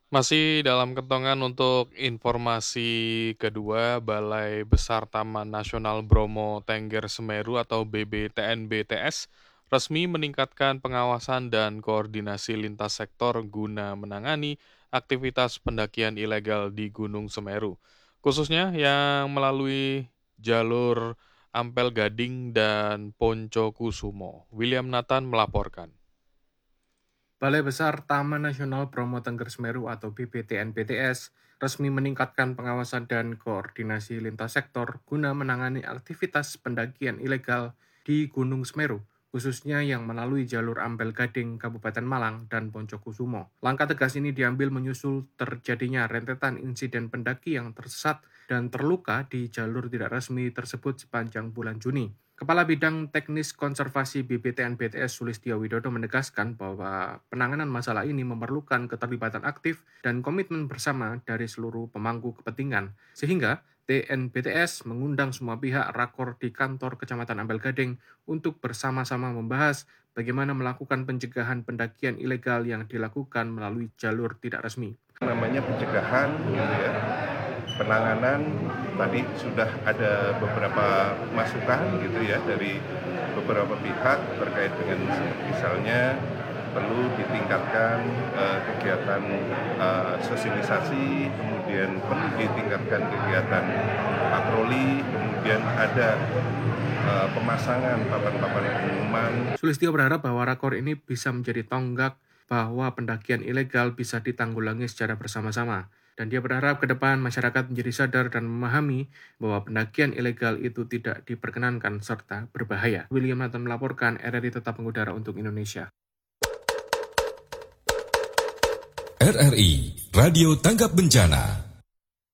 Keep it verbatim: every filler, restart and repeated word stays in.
Masih dalam kentongan untuk informasi kedua, Balai Besar Taman Nasional Bromo Tengger Semeru atau B B T N B T S resmi meningkatkan pengawasan dan koordinasi lintas sektor guna menangani aktivitas pendakian ilegal di Gunung Semeru, khususnya yang melalui jalur Ampel Gading dan Ponco Kusumo. William Nathan melaporkan. Balai Besar Taman Nasional Bromo Tengger Semeru atau B B T N B T S resmi meningkatkan pengawasan dan koordinasi lintas sektor guna menangani aktivitas pendakian ilegal di Gunung Semeru, khususnya yang melalui jalur Ampel Gading, Kabupaten Malang, dan Poncokusumo. Langkah tegas ini diambil menyusul terjadinya rentetan insiden pendaki yang tersesat dan terluka di jalur tidak resmi tersebut sepanjang bulan Juni. Kepala Bidang Teknis Konservasi B B T N B T S Sulistyo Widodo menegaskan bahwa penanganan masalah ini memerlukan keterlibatan aktif dan komitmen bersama dari seluruh pemangku kepentingan, sehingga T N B T S mengundang semua pihak rakor di kantor Kecamatan Ampel Gading untuk bersama-sama membahas bagaimana melakukan pencegahan pendakian ilegal yang dilakukan melalui jalur tidak resmi. Namanya pencegahan, gitu ya. Penanganan tadi sudah ada beberapa masukan gitu ya dari beberapa pihak terkait dengan misalnya perlu ditingkatkan uh, kegiatan uh, sosialisasi, kemudian perlu ditingkatkan kegiatan patroli, kemudian ada uh, pemasangan papan-papan pengumuman. Sulistyo berharap bahwa rakor ini bisa menjadi tonggak bahwa pendakian ilegal bisa ditanggulangi secara bersama-sama. Dan dia berharap ke depan masyarakat menjadi sadar dan memahami bahwa pendakian ilegal itu tidak diperkenankan serta berbahaya. William Nathan melaporkan, R R I Tetap Mengudara untuk Indonesia. R R I Radio Tanggap Bencana.